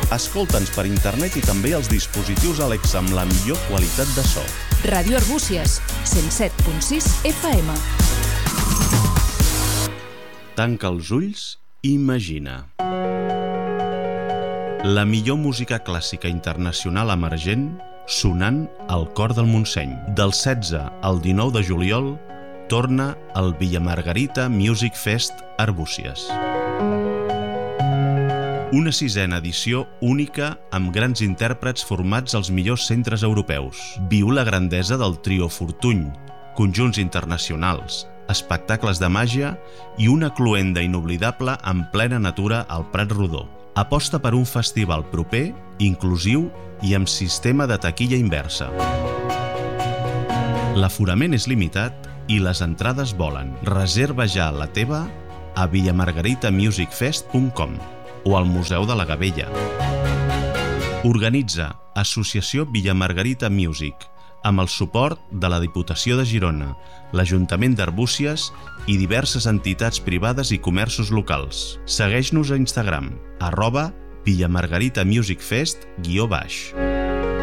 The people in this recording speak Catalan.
Escolta'ns per internet i també als dispositius Alexa amb la millor qualitat de so. Ràdio Arbúcies, 107.6 FM. Tanca els ulls i imagina. La millor música clàssica internacional emergent sonant al cor del Montseny. Del 16 al 19 de juliol torna el Villa Margarita Music Fest Arbúcies. Una sisena edició única amb grans intèrprets formats als millors centres europeus. Viu la grandesa del trio Fortuny, conjunts internacionals, espectacles de màgia i una cloenda inoblidable en plena natura al Prat Rodó. Aposta per un festival proper, inclusiu i amb sistema de taquilla inversa. L'aforament és limitat i les entrades volen. Reserva ja la teva a villamargaritamusicfest.com o al Museu de la Gavella. Organitza Associació Villa Margarita Music amb el suport de la Diputació de Girona, l'Ajuntament d'Arbúcies i diverses entitats privades i comerços locals. Segueix-nos a Instagram, @villamargaritamusicfest_.